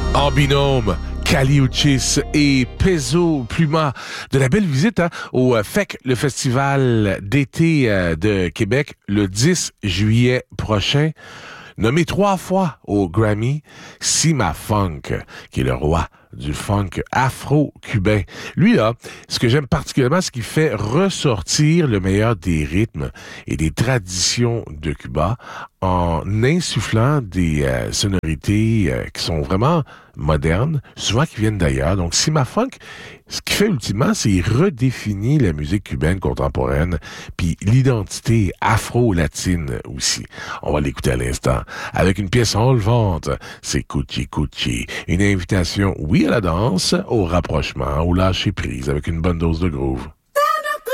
En binôme, Kali Uchis et Peso Pluma. De la belle visite au FEC, le festival d'été de Québec, le 10 juillet prochain. Nommé 3 fois au Grammy, Sima Funk, qui est le roi du funk afro-cubain. Lui, là, ce que j'aime particulièrement, c'est qu'il fait ressortir le meilleur des rythmes et des traditions de Cuba en insufflant des sonorités qui sont vraiment modernes, souvent qui viennent d'ailleurs. Donc, Sima Funk, ce qu'il fait ultimement, c'est qu'il redéfinit la musique cubaine contemporaine, puis l'identité afro-latine aussi. On va l'écouter à l'instant avec une pièce enlevante. C'est Cuchi Cuchi. Une invitation, oui, à la danse, au rapprochement, au lâcher prise avec une bonne dose de groove.